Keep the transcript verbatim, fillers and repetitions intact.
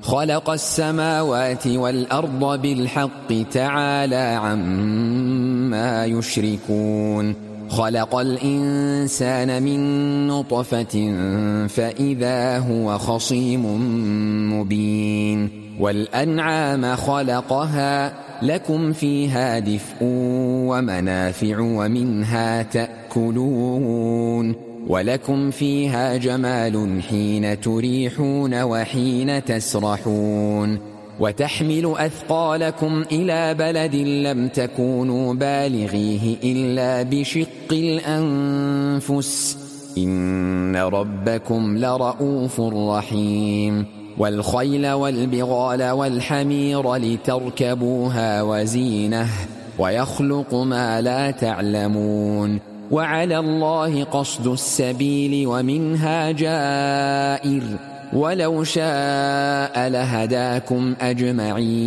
خلق السماوات والأرض بالحق تعالى عما يشركون خلق الإنسان من نطفة فإذا هو خصيم مبين والأنعام خلقها لكم فيها دفء ومنافع ومنها تأكلون ولكم فيها جمال حين تريحون وحين تسرحون وتحمل أثقالكم إلى بلد لم تكونوا بالغيه إلا بشق الأنفس إن ربكم لرؤوف رحيم والخيل والبغال والحمير لتركبوها وزينة ويخلق ما لا تعلمون وعلى الله قصد السبيل ومنها جائر ولو شاء لهداكم أجمعين